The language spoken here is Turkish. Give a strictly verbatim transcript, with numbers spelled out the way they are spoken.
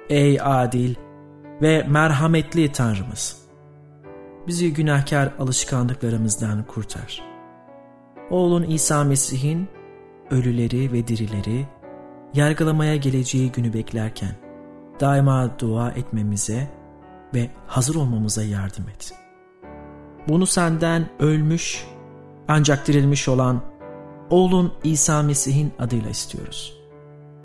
ey adil ve merhametli Tanrımız. Bizi günahkar alışkanlıklarımızdan kurtar. Oğlun İsa Mesih'in ölüleri ve dirileri yargılamaya geleceği günü beklerken daima dua etmemize ve hazır olmamıza yardım et. Bunu senden ölmüş ancak dirilmiş olan oğlun İsa Mesih'in adıyla istiyoruz.